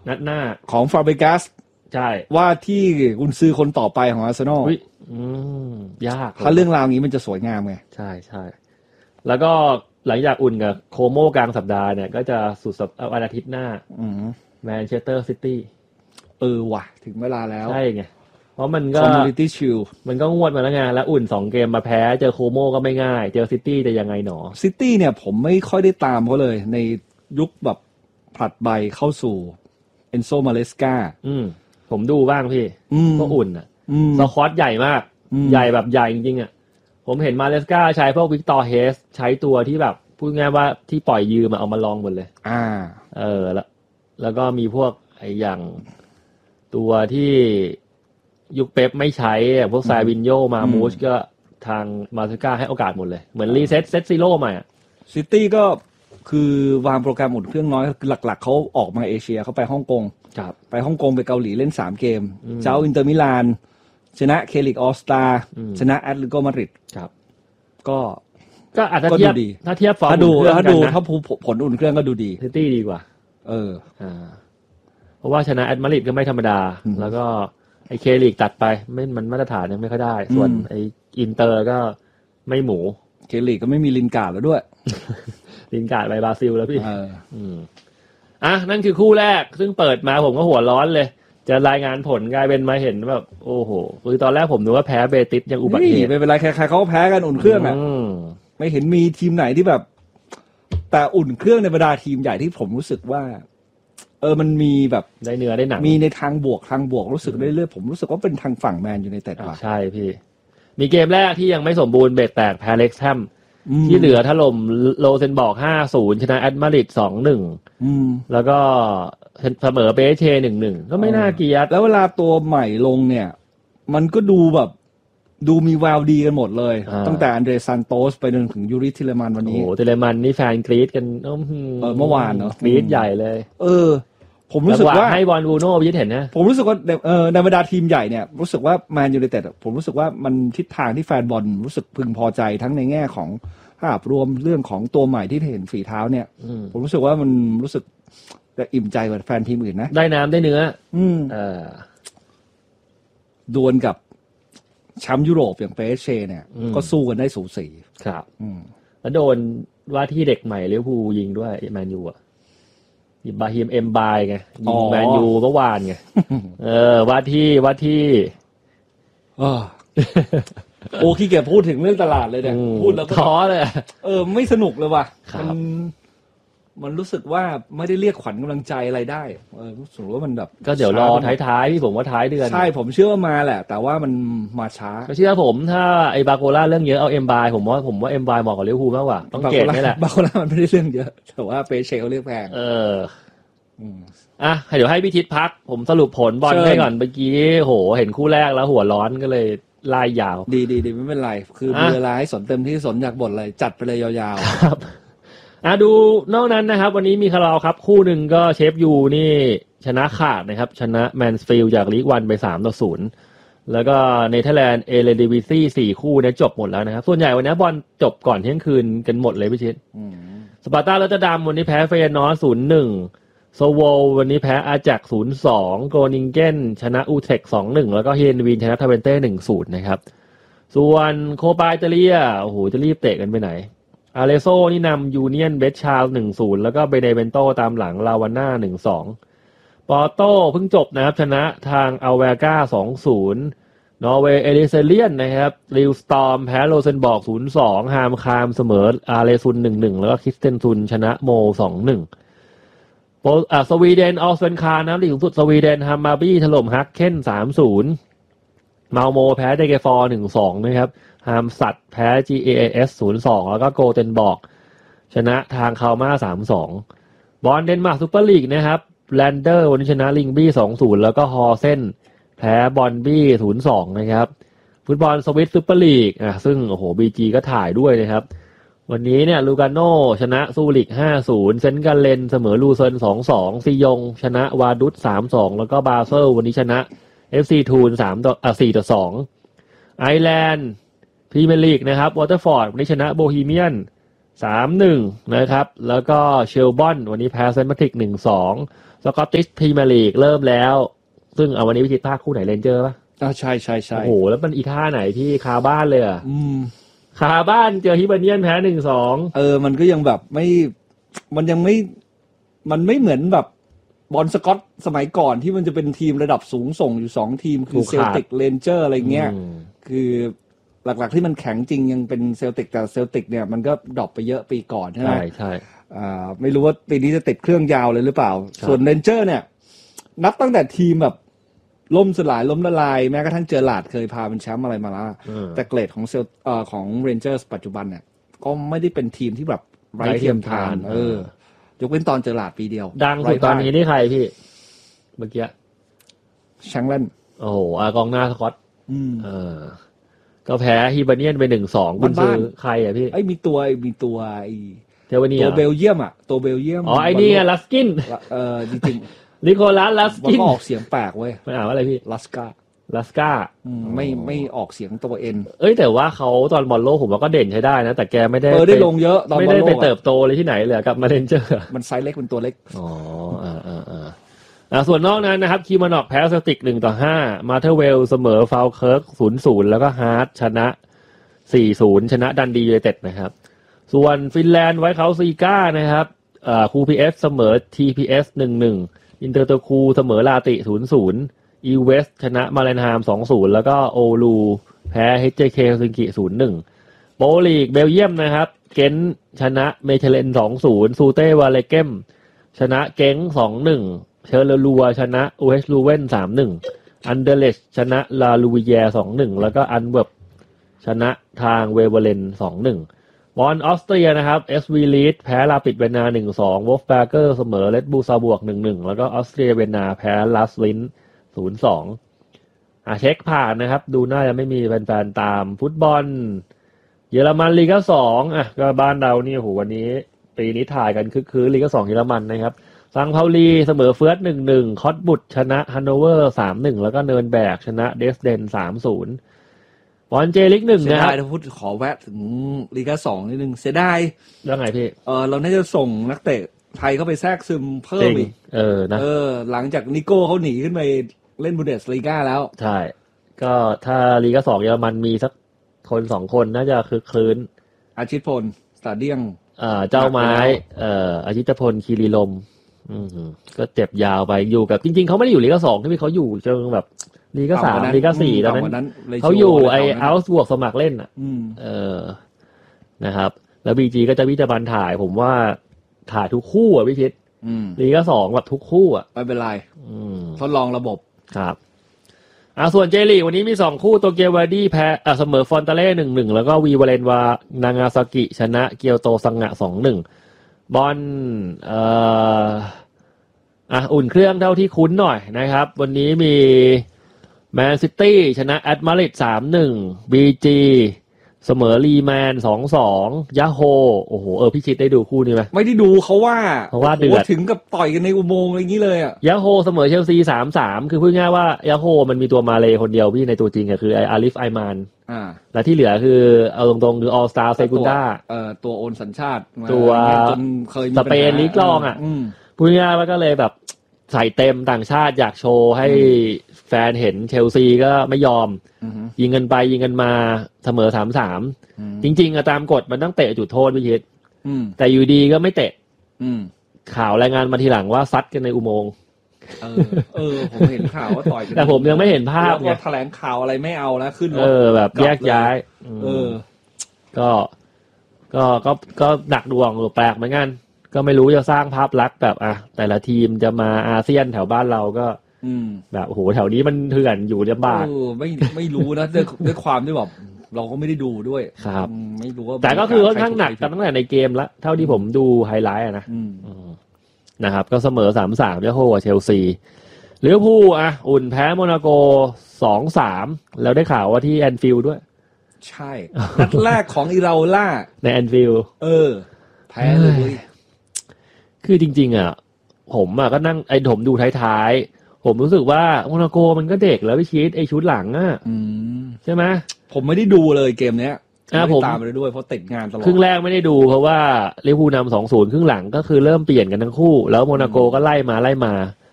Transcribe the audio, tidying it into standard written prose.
นัดหน้าของฟาเบกัสใช่ว่าที่กุนซือคนต่อไปของอาร์เซนอลยากถ้าเรื่องราวนี้มันจะสวยงามไงใช่ๆแล้วก็หลังจากอุ่นกับโคโมกลางสัปดาห์เนี่ยก็จะสุดสัปดาห์วันอาทิตย์หน้าแมนเชสเตอร์ซิตี้ว่ะถึงเวลาแล้วใช่ไงเพราะมันก็ Community Shield มันก็งวดมาแล้วไงแล้วอุ่น2เกมมาแพ้เจอโคโมก็ไม่ง่ายเจอซิตี้จะยังไงหนอซิตี้เนี่ยผมไม่ค่อยได้ตามเขาเลยในยุคแบบผลัดใบเข้าสู่เอนโซมาเลสกาผมดูบ้างพี่ก็อุ่นอ่ะสควอตใหญ่มากใหญ่แบบใหญ่จริงๆอ่ะผมเห็นมาเลสกาใช้พวกวิกตอร์เฮสใช้ตัวที่แบบพูดง่ายว่าที่ปล่อยยืมเอามาลองหมดเลยแล้วก็มีพวกไอ้อย่างตัวที่ยุคเป๊ปไม่ใช้พวกซาวินโญมามูชก็ทางมาเลสกาให้โอกาสหมดเลยเหมือนรีเซ็ตซีโร่ใหม่ซิตี้ก็คือวางโปรแกรมอุ่นเครื่องน้อยหลักๆเขาออกมาเอเชียเขาไปฮ่องกงไปฮ่องกงไปเกาหลีเล่น3เกมเจ้าอินเตอร์มิลานชนะเคลิกออสตาชนะแอตเลติโกมาดริดก็อาจจะเทียบถ้าเทียบฟอร์มถ้าผลอุ่นเครื่องก็ดูดีซิตี้ดีกว่าเพราะว่าชนะแอตมาดริดก็ไม่ธรรมดาแล้วก็ไอ้เคลิกตัดไปมันมาตรฐานยังไม่ค่อยได้ส่วนไอ้อินเตอร์ก็ไม่หมูเคลิกก็ไม่มีลินการ์ดแล้วด้วยลินการ์ดไปบราซิลแล้วพี่นั่นคือคู่แรกซึ่งเปิดมาผมก็หัวร้อนเลยจะรายงานผลกลายเป็นมาเห็นแบบโอ้โหคือตอนแรกผมนึกว่าแพ้เบติสยังอุบัติเหตุไม่เป็นไรใครๆเขาก็แพ้กันอุ่นเครื่องอ่ะไม่เห็นมีทีมไหนที่แบบแต่อุ่นเครื่องในบรรดาทีมใหญ่ที่ผมรู้สึกว่ามันมีแบบได้เนื้อได้หนังมีในทางบวกรู้สึกเรื่อยๆผมรู้สึกว่าเป็นทางฝั่งแมนยูไนเต็ดว่ะใช่พี่มีเกมแรกที่ยังไม่สมบูรณ์เบรกแตกแพ้เล็กแฮมที่เหลือถล่มโลเซนบอร์ก 5-0 ชนะแอตมาดริด 2-1 แล้วก็เสมอเปเช 1-1 ก็ไม่น่าเกลียดแล้วเวลาตัวใหม่ลงเนี่ยมันก็ดูแบบดูมีแววดีกันหมดเลยตั้งแต่อันเดรซานโตสไปจนถึงยูริทิเลมันวันนี้โอ้ทิเลมันนี่แฟนกรี๊ดกันเมื่อวานเนาะกรี๊ดใหญ่เลยผมรู้สึกว่าให้บอลบูโน่ยึดเห็นนะผมรู้สึกว่าในบรรดาทีมใหญ่เนี่ยรู้สึกว่าแมนยูไนเต็ดผมรู้สึกว่ามันทิศทางที่แฟนบอลรู้สึกพึงพอใจทั้งในแง่ของภาพรวมเรื่องของตัวใหม่ที่เห็นฝีเท้าเนี่ยผมรู้สึกว่ามันรู้สึกจะอิ่มใจกว่าแฟนทีมอื่นนะได้น้ำได้เนื้อดวลกับแชมป์ยุโรปอย่างเปเชเนี่ยก็สู้กันได้สูสีครับแล้วโดนว่าที่เด็กใหม่ลิเวอร์พูลยิงด้วยแมนยูอ่ะบาฮิมเอ็มบายไงยิงแมนยูเมื่อวานไงว่าที่โอ้ขี้เกียจพูดถึงเรื่องตลาดเลยเนี่ยพูดแล้วท้อเลยไม่สนุกเลยว่ะมันรู้สึกว่าไม่ได้เรียกขวัญกำลังใจอะไรได้รู้สึกว่ามันแบบก็เดี๋ยวรอท้ายๆที่ผมว่าท้ายเดือนใช่ผมเชื่อว่ามาแหละแต่ว่ามันมาช้าก็เชื่อผมถ้าไอ้บาโกล่าเรื่องเยอะเอาเอ็มบายผมว่าเอ็มบายเหมาะกับลิเวอร์พูลมากกว่าต้องเกตนี่แหละบาโกล่ามันไม่ได้เรื่องเยอะแต่ว่าเปเชเขาเรียกแพงเดี๋ยวให้พี่ทิศพักผมสรุปผลบอลให้ก่อนเมื่อกี้โหเห็นคู่แรกแล้วหัวร้อนก็เลยไล่ยาวดีไม่เป็นไรคือมีเวลาให้สนเต็มที่สนอยากบ่นอะไรจัดไปเลยยาวๆครับดูนอกนั้นนะครับวันนี้มีคาราบาวครับคู่หนึ่งก็เชฟยูนี่ชนะขาดนะครับชนะแมนสฟิลด์จากลีกวันไป 3-0 แล้วก็เนเธอร์แลนด์เอเลดิวิซี่4คู่เนี่ยจบหมดแล้วนะครับส่วนใหญ่วันนี้บอลจบก่อนเที่ยงคืนกันหมดเลยพี่ชิดสปาร์ตาโรตเตอร์ดัมวันนี้แพ้เฟยนอร์ 0-1 โซโววันนี้แพ้อาแจ็ค 0-2 โกนิงเกนชนะอูเทค 2-1 แล้วก็เฮนวีนชนะทาเวนเต้ 1-0 นะครับส่วนโคปาอิตาเลียโอ้โหจะรีบเตะกันไปไหนอาเลโซนี่นำยูเนียนเบชชาล 1-0 แล้วก็เบเนเวนโตตามหลังลาวาน่า 1-2 ปอร์โตเพิ่งจบนะครับชนะทางอัลเวก้า 2-0 นอร์เวย์เอลิเซเลียนนะครับริวสตอร์มแพ้โรเซนบอร์ก 0-2 ฮามคามเสมออาเลซุน 1-1 แล้วก็คริสเตนซุนชนะโม 2-1 สวีเดนออสเวนคาร์นะลีกสูงสุดสวีเดนฮัมมาบี้ถล่มฮักเค้น 3-0 มาโมแพ้เดเกฟอร์ 1-2 นะครับฮามสัตแพ้ GAS 0-2 แล้วก็โกเทนบอร์กชนะทางคาลมา 3-2 บอลเดนมาร์กซูเปอร์ลีกนะครับแลนเดอร์วันนี้ชนะลิงบี้ 2-0 แล้วก็ฮอเซนแพ้บอนบี้ 0-2 นะครับฟุตบอลสวิสซูเปอร์ลีกซึ่งโอ้โห BG ก็ถ่ายด้วยนะครับวันนี้เนี่ยลูกาโน่ชนะซูริก 5-0 เซนต์กัลเลนเสมอลูเซิร์น 2-2 ซียงชนะวาดุส 3-2 แล้วก็บาเซลวันนี้ชนะ FC ทูล 4-2 ไอร์แลนด์พรีเมียร์ลีกนะครับวอเตอร์ฟอร์ดวันนี้ชนะโบฮีเมียน 3-1 นะครับ แล้วก็เชลบอนวันนี้แพ้เซนต์แมทริก 1-2 สกอตติชพรีเมียร์ลีกเริ่มแล้ว ซึ่งวันนี้วิจิตรภาคคู่ไหนเรนเจอร์ป่ะใช่โอ้โหแล้วมันอีท่าไหนที่คาบ้านเลยอ่ะคาบ้านเจอฮิเบเนียนแพ้ 1-2 มันก็ยังแบบไม่มันยังไม่มันไม่เหมือนแบบบอลสกอตสมัยก่อนที่มันจะเป็นทีมระดับสูงส่งอยู่2ทีมคือเซลติกเรนเจอร์อะไรเงี้ยคือหลักๆที่มันแข็งจริงยังเป็นเซลติกแต่เซลติกเนี่ยมันก็ดรอปไปเยอะปีก่อนใช่ไหมใช่ไม่รู้ว่าปีนี้จะติดเครื่องยาวเลยหรือเปล่าส่วนเรนเจอร์เนี่ยนับตั้งแต่ทีมแบบล่มสลายล้มละลายแม้กระทั่งเจอหลาดเคยพาเป็นแชมป์อะไรมาแล้วแต่เกรดของของเรนเจอร์ปัจจุบันเนี่ยก็ไม่ได้เป็นทีมที่แบบไร้เทียมทานยกเว้นตอนเจอหลาดปีเดียวดังสุดตอนนี้นี่ใครพี่เมื่อกี้แชงเลนโอ้โหกองหน้าสกอตก็แพ้ฮิเบเนียนไป 1-2 คุณซื้อใครอ่ะพี่มีตัวเทวเนียตัวเบลเยียมอ่ะตัวเบลเยียมไอ้นี่ไงลัสกินจริงนิโคลัสลัสกินออกเสียงแปลกเว้ยไม่อ่านว่าอะไรพี่ลัสกาไม่ออกเสียงตัวเอ็นแต่ว่าเขาตอนบอลโลกผมว่าก็เด่นใช้ได้นะแต่แกไม่ได้ได้ลงเยอะตอนบอลโลกไม่ได้ไปเติบโตเลยที่ไหนเลยกับมาเรนเจอร์มันไซส์เล็กเป็นตัวเล็กส่วนนอกนั้นนะครับคีมานอกแพ้เซลติก 1-5 มาเทอร์เวลเสมอฟาวเคิร์ก 0-0 แล้วก็ฮาร์ดชนะ 4-0 ชนะดันดียูไนเต็ดนะครับส่วนฟินแลนด์ไว้เขาซีก้านะครับคูพีเอสเสมอ TPS 1-1 อินเตอร์โตคูเสมอลาติ 0-0 อีเวสชนะมาเลนฮาม 2-0 แล้วก็โอลูแพ้ HJK เฮลซิงกิ 0-1 โปรลีกเบลเยียมนะครับเกนชนะเมเทเลน 2-0 ซูเต้วาเลเกมชนะเก้ง 2-1 เชอร์เลลัวชนะอูเอชลูเว่น 3-1 อันเดเลชชนะลาลูวิเยร์ 2-1 แล้วก็อันเวิร์บชนะทางเวเวเลน 2-1 บอลออสเตรียนะครับ SV ลีดแพ้ลาปิดเวียนนา 1-2 วอล์ฟแบเกอร์เสมอเลดบูซาบวก 1-1 แล้วก็ออสเตรียเวียนนาแพ้ลาสลิน 0-2 เช็คผ่านนะครับดูน่าจะไม่มีแฟนๆตามฟุตบอลเยอรมันลีกา2ก็บ้านเรานี่โหวันนี้ปีนี้ถ่ายกันคึกคืนลีกา2เยอรมันนะครับซังเปาลีเสมอเฟิร์ส 1-1 คอตบุตชนะฮันโนเวอร์ 3-1 แล้วก็เนิร์นแบกชนะเดสเดน 3-0 บอลเจลิก1นะครับถ้าพูดขอแวะถึงลีกา2นิดนึงเสียดายแล้วไงพี่เราน่าจะส่งนักเตะไทยเข้าไปแทรกซึมเพิ่มอีกนะหลังจากนิโก้เขาหนีขึ้นไปเล่นบูเดสลีกาแล้วใช่ก็ถ้าลีกา2เยอรมันมีสักคน2คนน่าจะคึกคืนอาชิตพลสตาเดียงเจ้าไม้อาชิตพลคีรีลมก็เจ็บยาวไปอยู่กับจริงๆเขาไม่ได้อยู่ลีกา2ที่เขาอยู่เชิงแบบลีกา3ลีกา4ตอนนั้นเขาอยู่ไอ้เอาส์บวกสมัครเล่นนะครับแล้วบีจีก็จะวิจารณ์ถ่ายผมว่าถ่ายทุกคู่พี่ชิดลีกา2แบบทุกคู่ไม่เป็นไรทดลองระบบครับส่วนเจลีวันนี้มี2คู่โตเกียววาร์ดี้แพ้เสมอฟอนตาเล่ 1-1 แล้วก็วีวาเลนวานางาซากิชนะเกียวโตซังงะ 2-1 บอลอุ่นเครื่องเท่าที่คุ้นหน่อยนะครับวันนี้มีแมนซิตี้ชนะแอตมาดริด 3-1 บีจีเสมอลีแมน 2-2 ยาโฮโอ้โหพี่ชิดได้ดูคู่นี้ไหมไม่ได้ดูเขาว่าเดือดถึงกับต่อยกันในอุโมงค์อะไรอย่างนี้เลยยาโฮเสมอเชลซี 3-3 คือพูดง่ายว่ายาโฮมันมีตัวมาเลคนเดียวพี่ในตัวจริงคืออาลิฟไอมานและที่เหลือคือเอาตรงๆคือออลสตาร์เซกุนดาตัวโอนสัญชาติตัวสเปนลีกรองพูดง่ายว่าก็เลยแบบใส่เต็มต่างชาติอยากโชว์ให้แฟนเห็นเชลซีก็ไม่ยอมยิงกันไปยิงกันมาเสมอ 3-3 จริงๆตามกฎมันต้องเตะจุดโทษพี่ชิดแต่อยู่ดีก็ไม่เตะข่าวรายงานมาทีหลังว่าซัดกันในอุโมงค์ผมเห็นข่าวว่าต่อยกันแต่ผมยังไม่เห็นภาพไงแถลงข่าวอะไรไม่เอาแล้วขึ้นรถแบบแยกย้ายก็หนักดวงแปลกเหมือนกันก็ไม่รู้จะสร้างภาพลักษณ์แบบแต่ละทีมจะมาอาเซียนแถวบ้านเราก็แบบโอ้โหแถวนี้มันเถื่อนอยู่ลำบากไม่รู้นะด้วยความที่แบบเราก็ไม่ได้ดูด้วยครับไม่รู้ว่าแต่ก็คือค่อนข้างหนักตั้งแต่ในเกมละเท่าที่ผมดูไฮไลท์นะครับก็เสมอ 3-3 ยาโฮกับเชลซีลิเวอร์พูลอุ่นแพ้โมนาโก 2-3 แล้วได้ข่าวว่าที่แอนฟิลด์ด้วยใช่นัดแรกของอิราโอล่าในแอนฟิลด์แพ้เลยคือจริงๆผมก็นั่งผมดูท้ายๆผมรู้สึกว่าโมนาโกมันก็เด็กแล้วพี่ชีทชุดหลังใช่ไหมผมไม่ได้ดูเลยเกมเนี้ยผมผมตามไปด้วยเพราะติดงานตลอดครึ่งแรกไม่ได้ดูเพราะว่าลิเวอร์พูลนำ 2-0 ครึ่งหลังก็คือเริ่มเปลี่ยนกันทั้งคู่แล้วโมนาโกก็ไล่มา